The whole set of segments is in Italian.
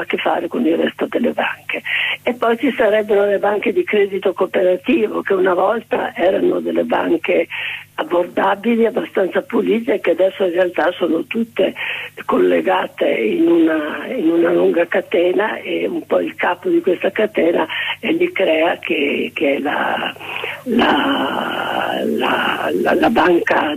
a che fare con il resto delle banche. E poi ci sarebbero le banche di credito cooperativo, che una volta erano delle banche abbordabili, abbastanza pulite, che adesso in realtà sono tutte collegate in una lunga catena, e un po' il capo di questa catena è l'Icrea, che è la banca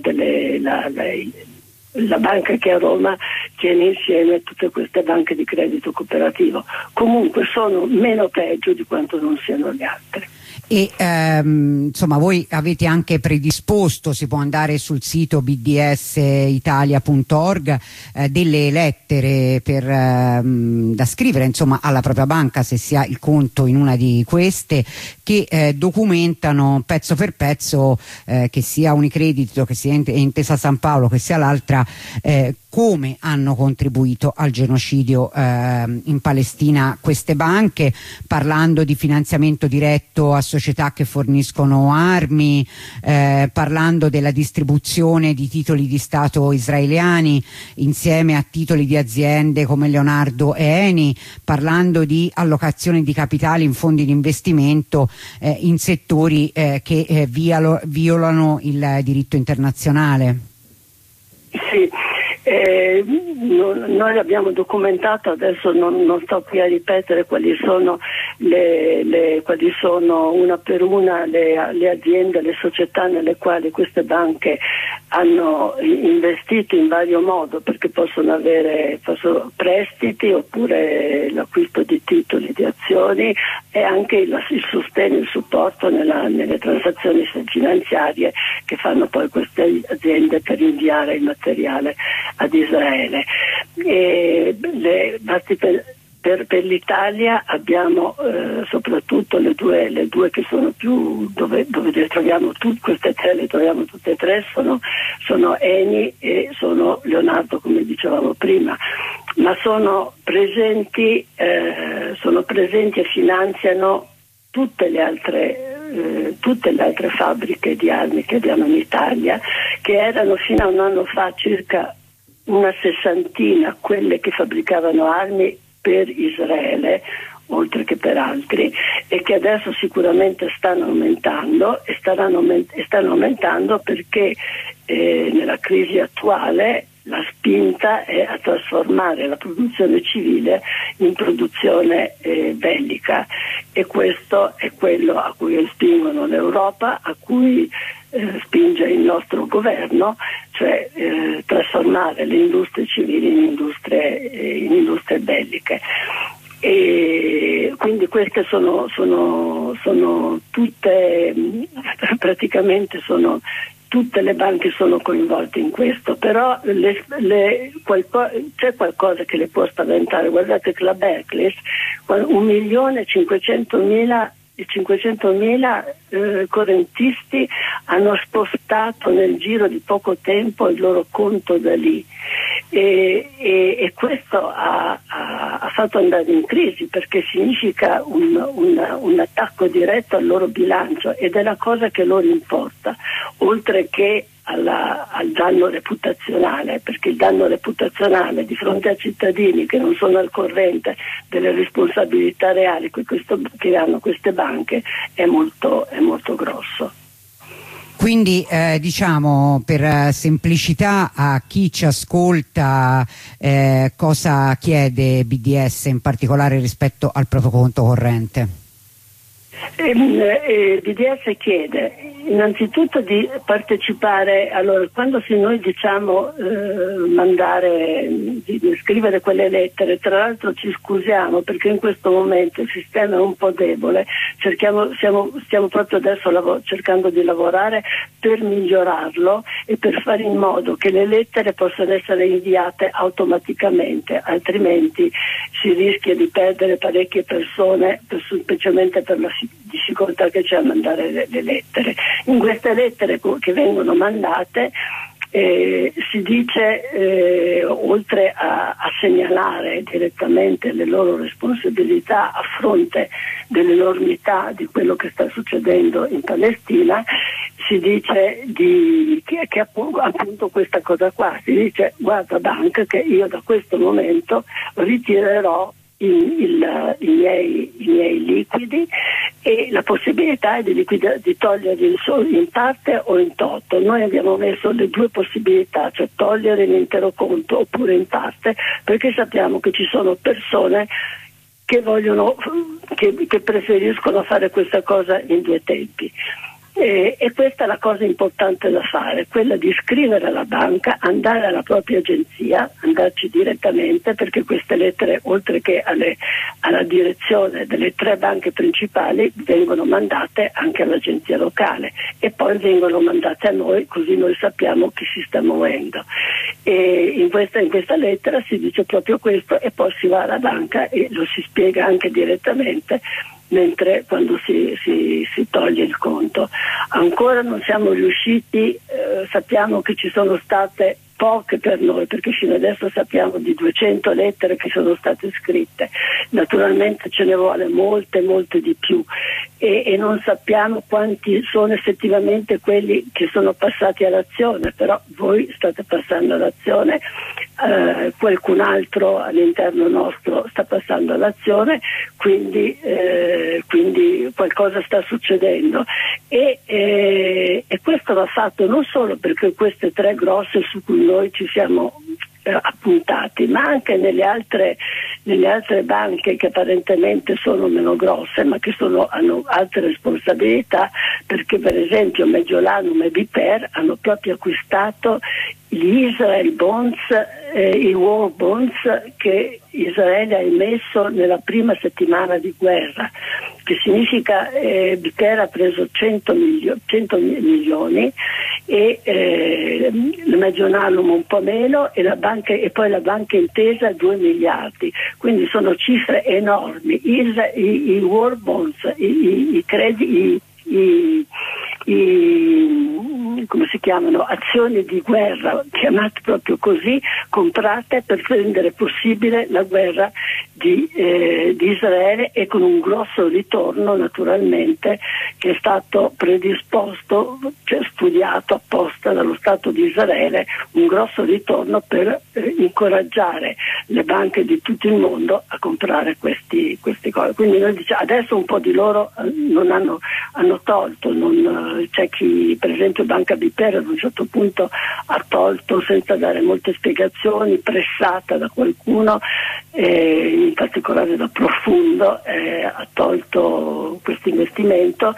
la banca che a Roma tiene insieme tutte queste banche di credito cooperativo. Comunque sono meno peggio di quanto non siano le altre. E insomma, voi avete anche predisposto, si può andare sul sito bdsitalia.org, delle lettere da scrivere, insomma, alla propria banca, se si ha il conto in una di queste, che documentano pezzo per pezzo, che sia Unicredit, che sia Intesa San Paolo, che sia l'altra, come hanno contribuito al genocidio in Palestina queste banche, parlando di finanziamento diretto a società che forniscono armi, parlando della distribuzione di titoli di Stato israeliani insieme a titoli di aziende come Leonardo e Eni, parlando di allocazione di capitali in fondi di investimento in settori che violano il diritto internazionale. Sì. Noi abbiamo documentato, adesso non sto qui a ripetere quali sono quali sono una per una le aziende, le società nelle quali queste banche hanno investito in vario modo, perché possono avere prestiti oppure l'acquisto di titoli di azioni, e anche il sostegno, il supporto nelle transazioni finanziarie che fanno poi queste aziende per inviare il materiale ad Israele. Per l'Italia abbiamo soprattutto le due che sono più dove le troviamo queste tre, le troviamo tutte e tre, sono Eni e sono Leonardo, come dicevamo prima, ma sono presenti e finanziano tutte le altre fabbriche di armi che abbiamo in Italia, che erano fino a un anno fa circa una sessantina quelle che fabbricavano armi per Israele, oltre che per altri, e che adesso sicuramente stanno aumentando, e stanno aumentando perché nella crisi attuale la spinta è a trasformare la produzione civile in produzione bellica, e questo è quello a cui spingono l'Europa, a cui spinge il nostro governo, cioè trasformare le industrie civili in industrie belliche. E quindi queste sono tutte, praticamente tutte le banche sono coinvolte in questo, però c'è qualcosa che le può spaventare. Guardate che la Barclays, 1.500.000 correntisti hanno spostato nel giro di poco tempo il loro conto da lì, e questo ha fatto andare in crisi, perché significa un attacco diretto al loro bilancio, ed è la cosa che loro importa, oltre che al danno reputazionale, perché il danno reputazionale di fronte a cittadini che non sono al corrente delle responsabilità reali che hanno queste banche è molto grosso. Quindi diciamo, per semplicità, a chi ci ascolta, cosa chiede BDS in particolare rispetto al proprio conto corrente? BDS chiede innanzitutto di partecipare. Allora, quando noi diciamo di scrivere quelle lettere, tra l'altro ci scusiamo perché in questo momento il sistema è un po' debole, stiamo proprio adesso cercando di lavorare per migliorarlo e per fare in modo che le lettere possano essere inviate automaticamente, altrimenti si rischia di perdere parecchie persone, specialmente per la difficoltà che c'è a mandare le lettere. In queste lettere che vengono mandate si dice, oltre a segnalare direttamente le loro responsabilità a fronte dell'enormità di quello che sta succedendo in Palestina, si dice che appunto questa cosa qua, si dice: guarda banca, che io da questo momento ritirerò i miei liquidi, e la possibilità è di toglierli in parte o in toto. Noi abbiamo messo le due possibilità, cioè togliere l'intero conto oppure in parte, perché sappiamo che ci sono persone che preferiscono fare questa cosa in due tempi. E questa è la cosa importante da fare, quella di scrivere alla banca, andare alla propria agenzia, andarci direttamente, perché queste lettere, oltre che alla direzione delle 3 banche principali, vengono mandate anche all'agenzia locale e poi vengono mandate a noi, così noi sappiamo chi si sta muovendo. E in questa lettera si dice proprio questo, e poi si va alla banca e lo si spiega anche direttamente, mentre quando si toglie il conto. Ancora non siamo riusciti, sappiamo che ci sono state poche per noi, perché fino adesso sappiamo di 200 lettere che sono state scritte, naturalmente ce ne vuole molte di più, e non sappiamo quanti sono effettivamente quelli che sono passati all'azione, però voi state passando all'azione, qualcun altro all'interno nostro sta passando all'azione, quindi qualcosa sta succedendo, e questo va fatto non solo perché queste 3 grosse su cui noi ci siamo appuntati, ma anche nelle altre banche che apparentemente sono meno grosse, ma che hanno altre responsabilità, perché per esempio Mediolanum e BPER hanno proprio acquistato gli Israel Bonds, i War Bonds che Israele ha emesso nella prima settimana di guerra, che significa BPER ha preso 100 milioni e il Mediolanum un po' meno, e poi la Banca Intesa 2 miliardi, quindi sono cifre enormi. I War Bonds, i crediti, come si chiamano, azioni di guerra, chiamate proprio così, comprate per rendere possibile la guerra di Israele, e con un grosso ritorno naturalmente, che è stato predisposto, cioè studiato apposta dallo Stato di Israele, un grosso ritorno per incoraggiare le banche di tutto il mondo a comprare questi cose. Quindi noi diciamo, adesso un po' di loro hanno tolto, c'è chi, per esempio Banca BPER ad un certo punto ha tolto senza dare molte spiegazioni, pressata da qualcuno, in particolare da Profundo, ha tolto questo investimento,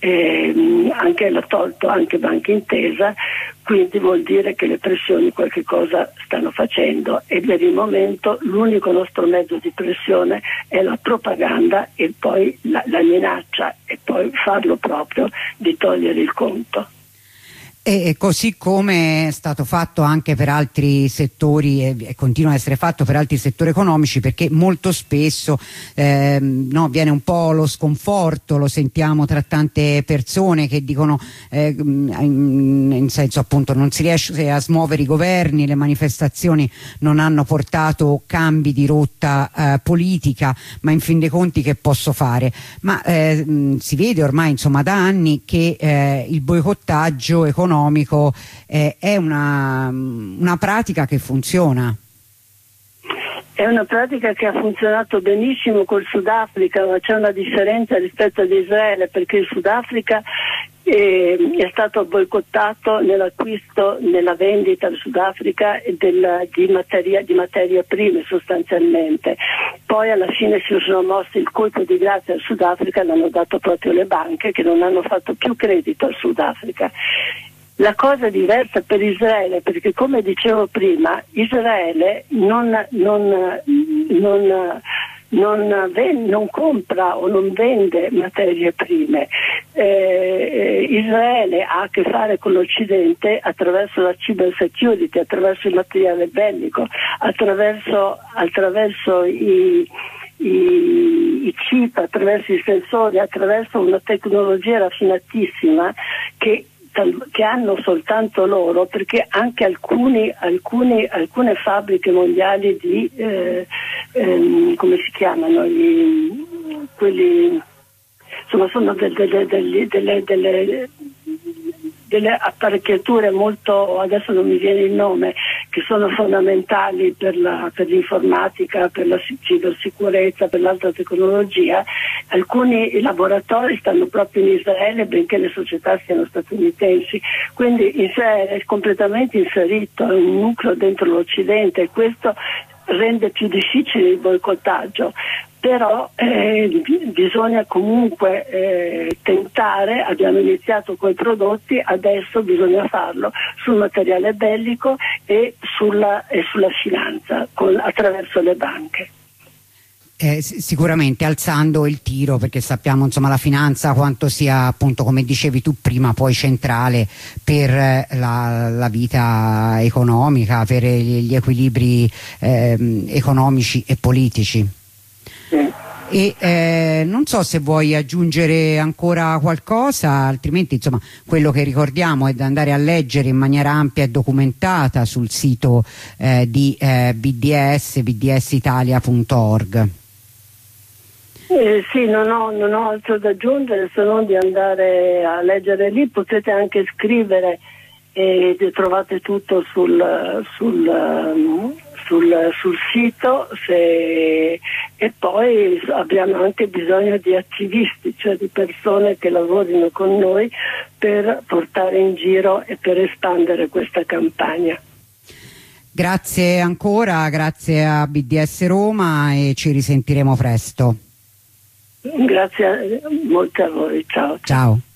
l'ha tolto anche Banca Intesa, quindi vuol dire che le pressioni qualche cosa stanno facendo, e per il momento l'unico nostro mezzo di pressione è la propaganda, e poi la minaccia, e poi farlo proprio di togliere il conto. E così come è stato fatto anche per altri settori, e continua a essere fatto per altri settori economici, perché molto spesso viene un po' lo sconforto, lo sentiamo tra tante persone che dicono in senso appunto non si riesce a smuovere i governi, le manifestazioni non hanno portato cambi di rotta politica, ma in fin dei conti che posso fare? Ma si vede ormai insomma da anni che il boicottaggio economico è una pratica che funziona. È una pratica che ha funzionato benissimo col Sudafrica, ma c'è una differenza rispetto ad Israele, perché il Sudafrica è stato boicottato nell'acquisto, nella vendita al Sudafrica di materie prime sostanzialmente. Poi alla fine si sono mossi il colpo di grazia al Sudafrica, l'hanno dato proprio le banche, che non hanno fatto più credito al Sudafrica. La cosa è diversa per Israele, perché come dicevo prima, Israele non compra o non vende materie prime. Israele ha a che fare con l'Occidente attraverso la cyber security, attraverso il materiale bellico, attraverso i chip, attraverso i sensori, attraverso una tecnologia raffinatissima che hanno soltanto loro, perché anche alcune fabbriche mondiali di come si chiamano, quelli, insomma, sono delle apparecchiature molto, adesso non mi viene il nome, che sono fondamentali per l'informatica, per la cibersicurezza, per l'alta tecnologia. Alcuni laboratori stanno proprio in Israele, benché le società siano statunitensi, quindi Israele è completamente inserito, è un nucleo dentro l'Occidente, e questo rende più difficile il boicottaggio. Però bisogna comunque tentare. Abbiamo iniziato con i prodotti, adesso bisogna farlo sul materiale bellico e sulla finanza attraverso le banche. Sicuramente alzando il tiro, perché sappiamo insomma la finanza quanto sia, appunto come dicevi tu prima, poi centrale per la vita economica, per gli equilibri economici e politici. E non so se vuoi aggiungere ancora qualcosa, altrimenti insomma quello che ricordiamo è da andare a leggere in maniera ampia e documentata sul sito di BDS, bdsitalia.org. Sì, non ho altro da aggiungere se non di andare a leggere lì. Potete anche scrivere e trovate tutto sul sito, e poi abbiamo anche bisogno di attivisti, cioè di persone che lavorino con noi per portare in giro e per espandere questa campagna. Grazie ancora, grazie a BDS Roma e ci risentiremo presto. Grazie molto a voi, ciao. Ciao.